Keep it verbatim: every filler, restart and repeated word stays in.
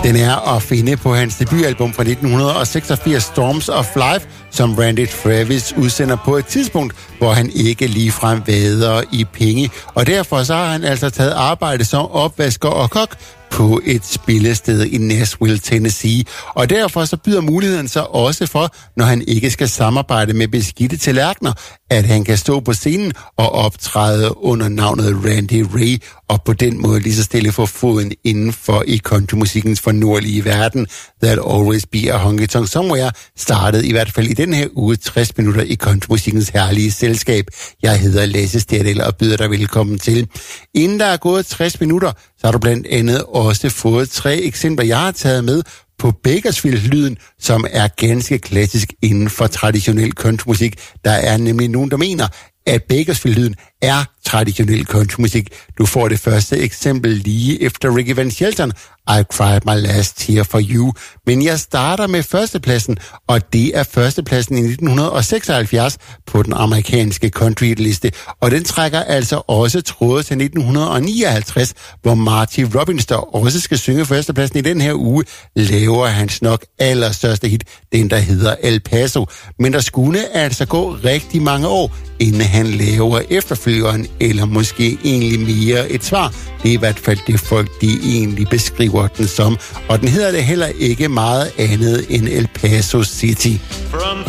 Den er at finde på hans debutalbum fra nitten seksogfirs, Storms of Life, som Randy Travis udsender på et tidspunkt, hvor han ikke ligefrem vader i penge. Og derfor så har han altså taget arbejde som opvasker og kok på et spillested i Nashville, Tennessee. Og derfor så byder muligheden så også for, når han ikke skal samarbejde med beskidte tallerkener, at han kan stå på scenen og optræde under navnet Randy Ray, og på den måde lige så stille få foden indenfor i countrymusikkens fornordlige verden. There'll Always Be a Honky Tonk Somewhere startede i hvert fald i den her uge tres minutter i countrymusikkens herlige selskab. Jeg hedder Lasse Sterdal og byder dig velkommen til. Inden der er gået tres minutter, så har du blandt andet også fået tre eksempler, jeg har taget med på Bakersfield-lyden, som er ganske klassisk inden for traditionel countrymusik. Der er nemlig nogen, der mener, at Bakersfield-lyden er traditionel countrymusik. Du får det første eksempel lige efter Ricky Van Shelton, I Cried My Last Tear For You. Men jeg starter med førstepladsen, og det er førstepladsen i nitten seksoghalvfjerds på den amerikanske countryliste. Og den trækker altså også trådet til nitten nioghalvtreds, hvor Marty Robbins, der også skal synge førstepladsen i den her uge, laver hans nok allerstørste hit, den der hedder El Paso. Men der skulle altså gå rigtig mange år, inden han laver efterfølgeren, eller måske egentlig mere et svar. Det er i hvert fald det folk, de egentlig beskriver den som. Og den hedder det heller ikke meget andet end El Paso City.